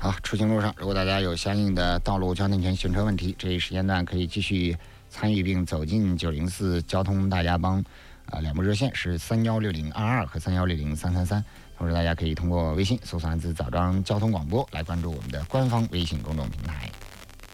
好，出行路上，如果大家有相应的道路交通权行车问题，这一时间段可以继续参与并走进904交通大家帮两部热线是316022和31603333。同时，大家可以通过微信搜索汉字枣庄交通广播来关注我们的官方微信公众平台。